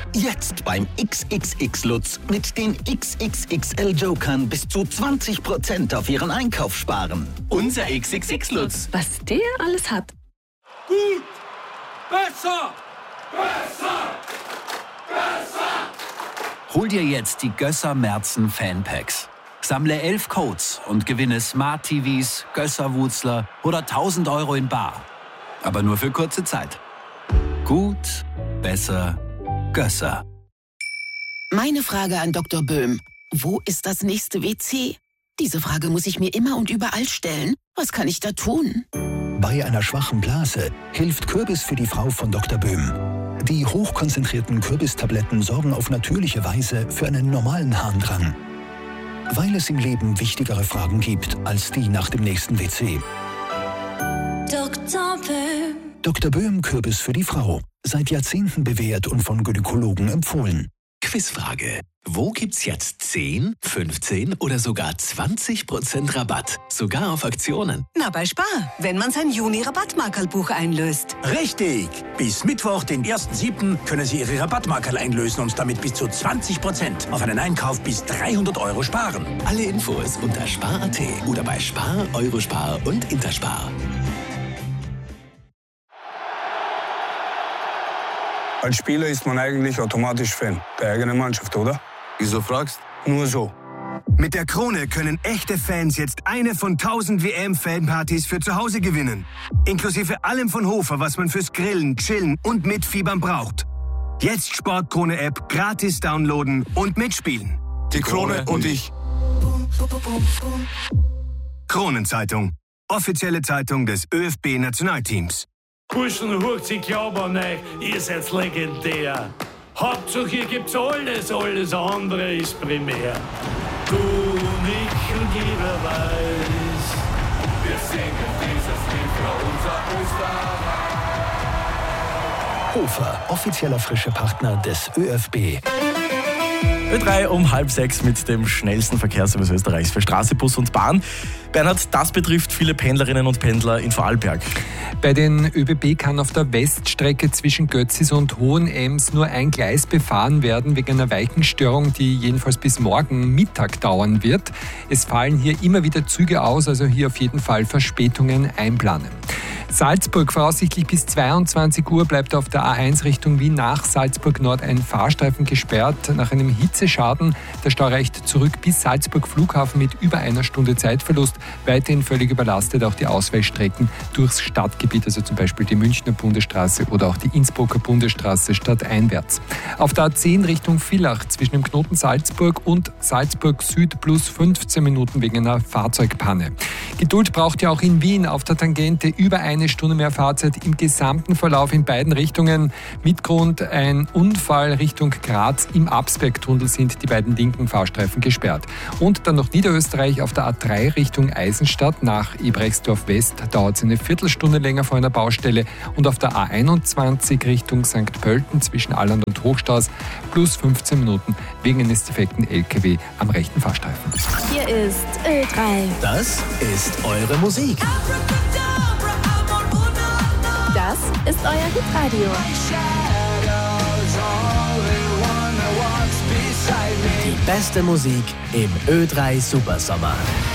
Jetzt beim XXX Lutz mit den XXXL Jokern bis zu 20% auf Ihren Einkauf sparen. Unser XXX Lutz. Was der alles hat. Gut! Besser! Besser! Besser! Hol dir jetzt die Gösser Merzen Fanpacks. Sammle 11 Codes und gewinne Smart TVs, Gösser-Wutzler oder 1000 Euro in bar. Aber nur für kurze Zeit. Gut, besser, Gösser. Meine Frage an Dr. Böhm. Wo ist das nächste WC? Diese Frage muss ich mir immer und überall stellen. Was kann ich da tun? Bei einer schwachen Blase hilft Kürbis für die Frau von Dr. Böhm. Die hochkonzentrierten Kürbistabletten sorgen auf natürliche Weise für einen normalen Harndrang. Weil es im Leben wichtigere Fragen gibt als die nach dem nächsten WC. Dr. Böhm. Dr. Böhm Kürbis für die Frau. Seit Jahrzehnten bewährt und von Gynäkologen empfohlen. Quizfrage. Wo gibt's jetzt 10, 15 oder sogar 20% Rabatt? Sogar auf Aktionen. Na, bei Spar, wenn man sein Juni-Rabattmarkerlbuch einlöst. Richtig! Bis Mittwoch, den 1.7. können Sie Ihre Rabattmarkerl einlösen und damit bis zu 20% auf einen Einkauf bis 300 Euro sparen. Alle Infos unter Spar.at oder bei Spar, Eurospar und Interspar. Als Spieler ist man eigentlich automatisch Fan der eigenen Mannschaft, oder? Wieso fragst? Nur so. Mit der Krone können echte Fans jetzt eine von 1000 WM-Fanpartys für zu Hause gewinnen. Inklusive allem von Hofer, was man fürs Grillen, Chillen und Mitfiebern braucht. Jetzt Sportkrone-App gratis downloaden und mitspielen. Die Krone und ich. Kronenzeitung. Offizielle Zeitung des ÖFB-Nationalteams. Burschen, hurcht sich glauben rein, ihr seid legendär. Hauptsache hier gibt's alles, alles andere ist primär. Du und ich und jeder weiß, wir singen dieses Lied für unser Österreich. Hofer, offizieller frische Partner des ÖFB. Ö3 um 5:30 mit dem schnellsten Verkehrsservice Österreichs für Straße, Bus und Bahn. Bernhard, das betrifft viele Pendlerinnen und Pendler in Vorarlberg. Bei den ÖBB kann auf der Weststrecke zwischen Götzis und Hohenems nur ein Gleis befahren werden wegen einer Weichenstörung, die jedenfalls bis morgen Mittag dauern wird. Es fallen hier immer wieder Züge aus, also hier auf jeden Fall Verspätungen einplanen. Salzburg, voraussichtlich bis 22 Uhr bleibt auf der A1 Richtung Wien nach Salzburg Nord ein Fahrstreifen gesperrt nach einem Hitzeschaden. Der Stau reicht zurück bis Salzburg Flughafen mit über einer Stunde Zeitverlust. Weiterhin völlig überlastet auch die Ausweichstrecken durchs Stadtgebiet, also zum Beispiel die Münchner Bundesstraße oder auch die Innsbrucker Bundesstraße stadteinwärts. Auf der A10 Richtung Villach zwischen dem Knoten Salzburg und Salzburg Süd plus 15 Minuten wegen einer Fahrzeugpanne. Geduld braucht ja auch in Wien auf der Tangente über eine Stunde mehr Fahrzeit im gesamten Verlauf in beiden Richtungen. Mitgrund ein Unfall Richtung Graz. Im Absbergtunnel sind die beiden linken Fahrstreifen gesperrt. Und dann noch Niederösterreich auf der A3 Richtung Eisenstadt nach Ebrechtsdorf West dauert es eine Viertelstunde länger vor einer Baustelle und auf der A21 Richtung St. Pölten zwischen Alland und Hochstaus plus 15 Minuten wegen eines defekten LKW am rechten Fahrstreifen. Hier ist Ö3. Das ist eure Musik. Das ist euer Hitradio. Die beste Musik im Ö3 Supersommer.